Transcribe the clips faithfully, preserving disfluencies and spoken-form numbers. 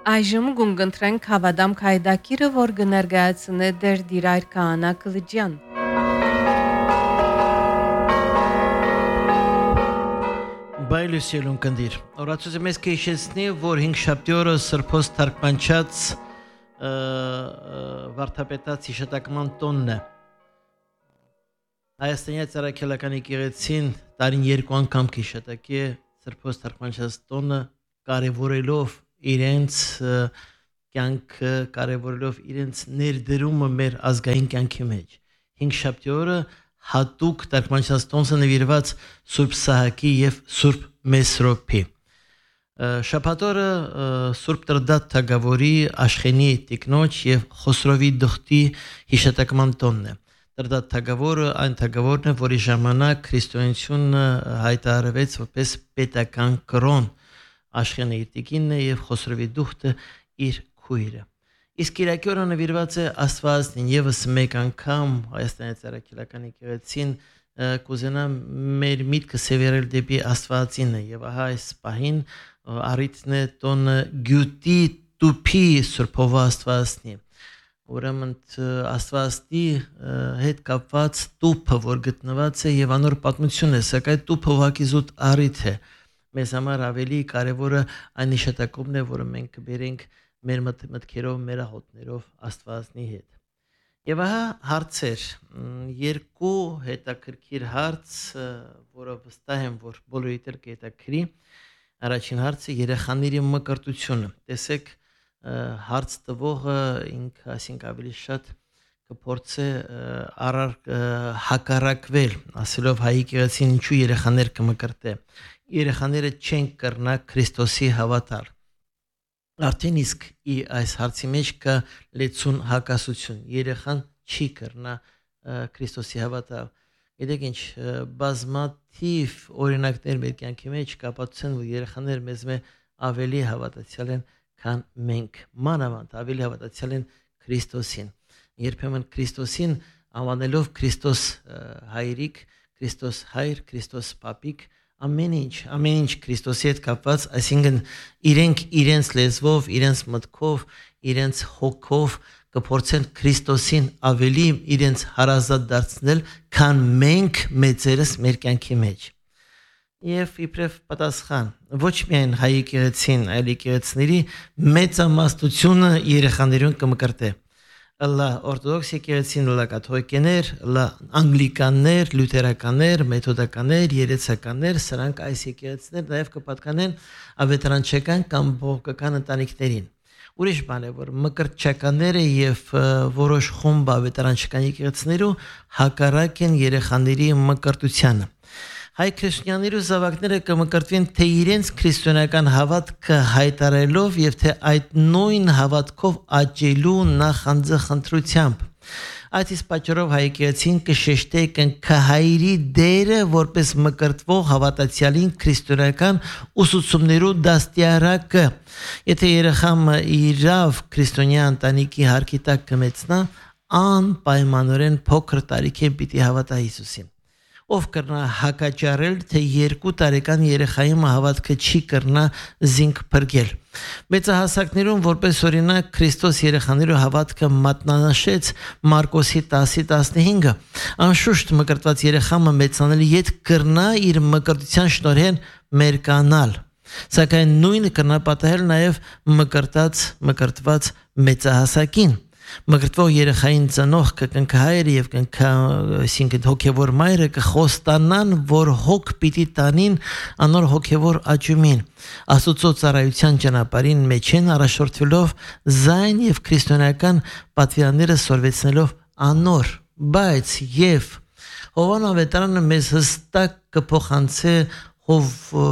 Այժմ գունգընտրենք հավադամ քայդակիրը, որ կներկայացնե դեր Դիրայր Քահանա Կլիջյան։ Բայլուսիելուն կնդիր։ Օրացույցը մեզ կհիշեցնի, որ հինգշաբթի օրը Սրբոց թարգմանչած վարդապետած հիշատակման տոնն է։ Հայաստանի Ծառայքելական եկեղեցին տարին երկու անգամ կհիշատակի Սրբոց թարգմանչած տոնը, կարևորելով իրենց կյանքը, կարևորելով իրենց ներդրումը մեր ազգային կյանքի մեջ։ Հինգշաբթի օրը հատուկ թարգմանչած տոնը նվիրված Սուրբ Սահակի եւ Սուրբ Մեսրոպի։ Շաբաթ օրը Սուրբ Տրդատ Թագավորի Աշխենի տիկնոջ եւ Խոսրովի դուխտի հիշատակման տոնն է։ Տրդատ Թագավորը այն թագավորն է, որի ժամանակ քրիստոնեությունը հայտարարվեց որպես պետական կրոն։ Աշխենը իր տիկինն է եւ Խոսրովի դուխտը իր քույրը։ Իսկ Կիրակի օրը նվիրված է Աստվածին, եւս մեկ անգամ Հայաստանի Ծառայքելական եկեղեցին կուզենա մեր միտքը սևեռել դեպի Աստվածինը եւ ահա այս պահին առիթն է տոնը գյուտի տուփի Սուրբով Աստվածնի։ Ուրեմն Աստվածի հետ կապված տուփը, որ գտնված է եւ անոր պատմություն է, սակայն տուփը ուղղակի զուտ առիթ է։ Մեզ համար ավելի կարևորը այն հիշատակումն է, որը մենք կբերենք մեր մտքերով, մեր ահոտներով Աստվածնի հետ։ Եվ ահա հարցեր, երկու հետաքրքիր հարց, որը վստահ եմ, որ բոլորիդ էլ կհետաքրի։ Առաջին հարցը երեխաների մկրտությունը։ Տեսեք, հարց տվողը ինքը, ասենք ավելի շատ կփորձե առար հակառակվել, ասելով հայ եկեղեցին ինչու երեխաներ կմկրտե։ Երեխաները չեն կրնա Քրիստոսի հավատալ։ Արդեն իսկ այս հարցի մեջ կա լեցուն հակասություն։ Երեխան չի կրնա Քրիստոսի հավատալ։ Գիտեք ինչ, բազմաթիվ օրինակներ մեր կյանքի մեջ կապացուցեն, որ երեխաները մեզ մե ավելի հավատացյալ են, քան մենք, մանավանդ ավելի հավատացյալ են Քրիստոսին։ Երբեմն Քրիստոսին անվանելով Քրիստոս հայրիկ, Քրիստոս հայր, Քրիստոս պապիկ, ամեն ինչ, ամեն ինչ Քրիստոսի հետ կապված, այսինքն իրենք իրենց լեզվով, իրենց մտքով, իրենց հոգով կփորձեն Քրիստոսին ավելի իրենց հարազատ դարձնել, քան մենք մեծերս մեր կյանքի մեջ։ Եվ իբրև պատասխան, ոչ միայն հայ եկեղեցին, այլ եկեղեցիների մեծամասնությունը երեխաներուն կմկրտե։ Լա օրթոդոքս եկեղեցին, լա կաթողիկներ, լա անգլիկաններ, լյութերականներ, մեթոդականներ, երեցականներ, սրանք այս եկեղեցիներ նաև կպատկանեն ավետարանչական կամ բողոքական ընտանիքներին։ Ուրիշ բան է, որ մկրտչականները եւ որոշ խումբ ավետարանչական եկեղեցիներու հակառակ են երեխաների մկրտությանը։ Հայ քրիստոնյաներու զավակները կմկրտվեն թե իրենց քրիստոնեական հավատքը հայտարարելով եւ թե այդ նույն հավատքով աճելու նախանձախնդրությամբ։ Այդ իսկ պատճառով հայ եկեղեցին կշեշտե կնքահայրի դերը որպես մկրտվող հավատացյալին քրիստոնեական ուսուցումներու դաստիարակը։ Եթե երեխան իրավ քրիստոնյա ընտանիքի հարկի տակ կմեծնա, անպայմանորեն փոքր տարիքին պիտի հավատա Հիսուսին։ Ով կրնա հակաճարել, թե երկու տարեկան երեխայի հավատքը չի կրնա զինք փրկել։ Մեծահասակներուն որպես օրինակ Քրիստոս երեխաներու հավատքը մատնանշեց Մարկոսի տասը տասնհինգը։ Անշուշտ մկրտված երեխամը մեծանալի յետ կրնա իր մկրտության շնորհեն մերկանալ։ Սակայն նույնը կրնա պատահել նաև մկրտած, մկրտված մեծահասակին։ Մկրտվող երեխային ծնող կկնքահայրը եւ կնքա, այսինքն հոգեվոր մայրը կխոստանան, որ հոգ պիտի տանին անոր հոգեվոր աճումին։ Աստծո ծառայության ճանապարհին մեջ են առաջորդվելով զայն եւ քրիստոնեական պատվիրանները սորվեցնելով անոր, բայց եւ Հովան ավետարանը մեզ հստակ կփոխանցե հով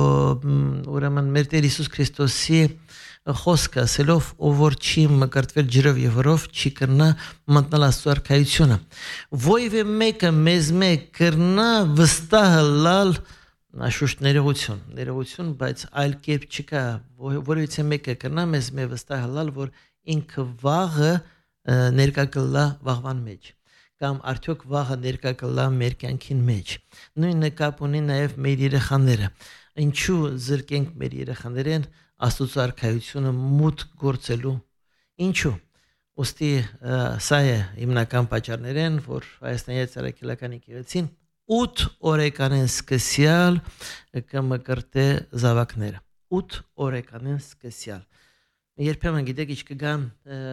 ուրեմն մեր Տեր Հիսուս Քրիստոսի խոսքը ասելով, ով որ չի մկրտվել ջրով եւ հորով, չի կրնա մտնել Աստծո արքայությունը։ Ոյվե մեկը մեզ մեկ կրնա վստահ լալ Աշուշտ ներողություն, ներողություն, բայց այլ կերպ չկա, որովհետեւ մեկը կրնա մեզ մեկ վստահ լալ, որ ինքը վաղը ներկա կլա վաղվան մեջ։ Կամ արդյոք վաղը ներկա կլա մեր կյանքին մեջ։ Նույնը կապ ունի նաև մեր երեխաները։ Ինչու զրկենք մեր երեխաներին Աստծո արքայությունը մուտք գործելու։ Ինչու՞։ Ոստի սա է հիմնական պատճառներն, որ Հայաստանի Ցարակելական եկեղեցին ութ օրեկանեն սկսյալ կմկրտե զավակները։ ութ օրեկանեն սկսյալ։ Երբեմն գիտեք ինչ կգան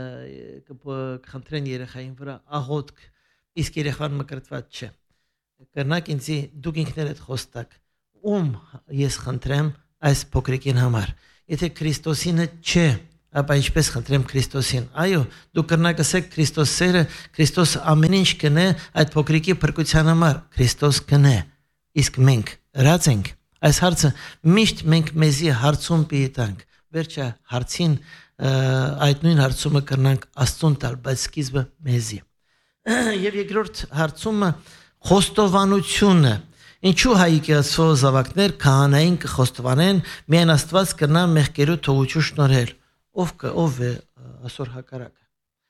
կխնդրեն երեխային վրա աղոթք, իսկ երեխան մկրտված չէ։ Կրնակ ինձի դուք ինքներդ խոստակ, ում ես խնդրեմ այս փոքրիկին համար։ Եթե Քրիստոսինը չէ, ապա ինչպես խնդրեմ Քրիստոսին։ Այո, դուք կրնակ ասեք Քրիստոս սերը, Քրիստոս ամեն ինչ կնե այդ փոքրիկի փրկության համար, Քրիստոս կնե։ Իսկ մենք ըրած ենք։ Այս հարցը միշտ մենք մեզի հարցում պիտանք։ Վերջը հարցին այդ նույն հարցումը կրնանք Աստծուն տալ, բայց սկիզբը մեզի։ Եվ երկրորդ հարցումը խոստովանությունը։ Ինչու հայ եկեղեցու զավակներ քահանային կխոստովանեն, միայն Աստված կնա մեղքերու թողություն շնորհել։ Ով կը ով է այսօր հակառակը։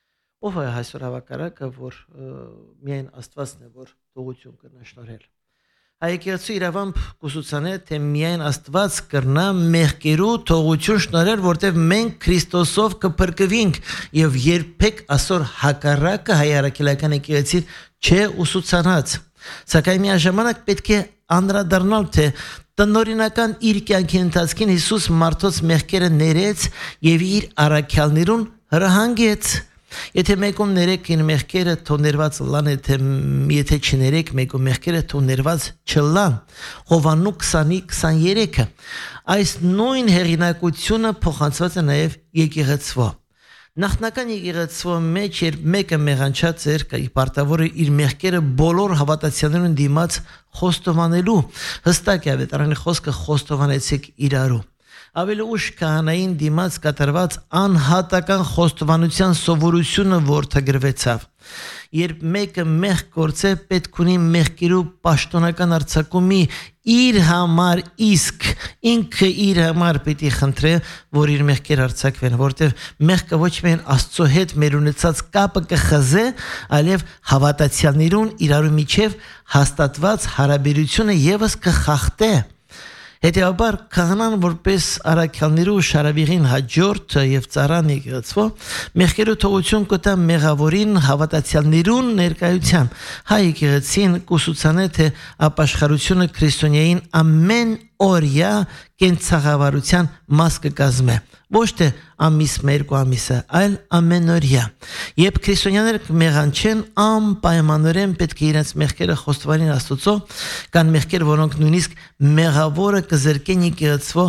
Ով է այսօր հակառակը, որ միայն Աստվածն է, որ թողություն կնա շնորհել։ Հայ եկեղեցու իրավամբ կուսուցանե, թե միայն Աստված կրնա մեղքերու թողություն շնորհել, որտեղ մենք Քրիստոսով կփրկվենք եւ երբեք այսօր հակառակը հայ առաքելական եկեղեցին չէ ուսուցանած։ Սակայն միաժամանակ պետք է անդրադառնալ, թե տնօրինական իր կյանքի ընթացքին Հիսուս մարդոց մեղքերը ներեց եւ իր առաքյալներուն հրահանգեց։ Եթե մեկում ներեք իր մեղքերը թողներված լան, եթե եթե չներեք մեկում մեղքերը թողներված չլան։ Հովաննու քսանի քսաներեքը այս նույն հեղինակությունը փոխանցված է նաեւ եկեղեցվո։ Նախնական եկեղեցվո մեջ էր մեկը մեղանչած էր, պարտավոր էր իր մեղքերը բոլոր հավատացյալներուն դիմաց խոստովանելու։ Հստակ է ավետարանի խոսքը խոստովանեցիք իրարու։ Ավելի ուշ քահանային դիմաց կատարված անհատական խոստովանության սովորությունը որդեգրվեցավ։ Երբ մեկը մեղք գործե, պետք ունի մեղքերու պաշտոնական արձակումի իր համար իսկ ինքը իր համար պիտի խնդրե, որ իր մեղքերը արձակվեն, որտեղ մեղքը ոչ միայն Աստծո հետ մեր ունեցած կապը կխզե, այլև հավատացյալներուն իրարու միջև հաստատված հարաբերությունը եւս կխախտե։ Հետևաբար քահանան որպես առաքյալներու շարավիղին հաջորդ եւ ծառան եկեղեցվո մեղքերու թողություն կտա մեղավորին հավատացյալներուն ներկայությամբ։ Հայ եկեղեցին կուսուցանե, թե ապաշխարությունը քրիստոնյային ամեն օրյա կենցաղավարության մաս կկազմե։ Ոչ թե ամիս մերկու ամիսը, այլ ամենօրյա։ Երբ քրիստոնյաները կմեղանչեն, անպայմանորեն պետք է իրենց մեղքերը խոստովանեն Աստծո, կան մեղքեր, որոնք նույնիսկ մեղավորը կզրկեն եկեղեցվո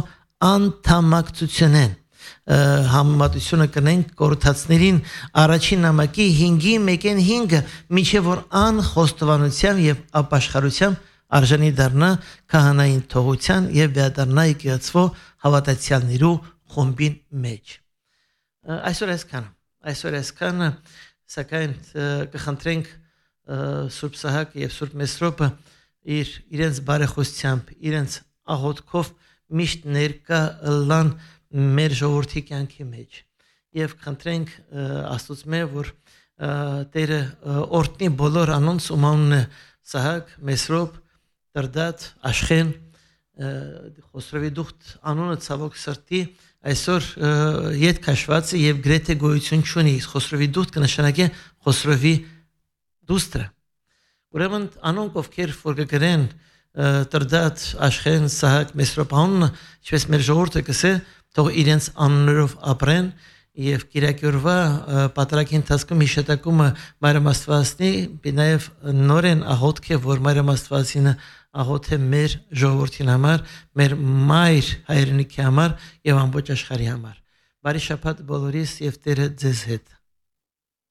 անդամակցությունեն։ Համեմատությունը կնենք կորթացներին առաջին նամակի հինգի մեկեն հինգը, միջև որ անխոստովանությամբ եւ ապաշխարությամբ արժանի դառնա քահանային թողության եւ վերադառնա եկեղեցվո հավատացյալներու խումբին մեջ։ Այսօր այսքանը, այսօր այսքանը, սակայն կխնդրենք Սուրբ Սահակ եւ Սուրբ Մեսրոպը իր իրենց բարեխոսությամբ, իրենց աղոթքով միշտ ներկա լան մեր ժողովրդի կյանքի մեջ։ Եվ խնդրենք Աստծո, որ Տերը օրհնի բոլոր անոնց ում անունը Սահակ, Մեսրոպ, Տրդատ, Աշխեն, Խոսրովի դուխտ անունը ցավոք սրտի այսօր ետ քաշված է եւ գրեթե գոյություն չունի։ Խոսրովի դուխտ կնշանակի Խոսրովի դուստր։ Ուրեմն անոնք ովքեր որ կգրեն Տրդատ, Աշխեն, Սահակ, Մեսրոպ անունը, ինչպես մեր ժողովուրդը կսե, թող իրենց անուններով ապրեն եւ Կիրակյուրվա պատրակի ընթացքում հիշատակումը Մարիամ Աստվածնի, նաեւ նորեն աղոթք է, որ Մարիամ Աստվածինը աղոթ է մեր ժողովրդին համար, մեր մայր հայրենիքի համար եւ ամբողջ աշխարհի համար։ Բարի շաբաթ բոլորիս եւ Տերը ձեզ հետ։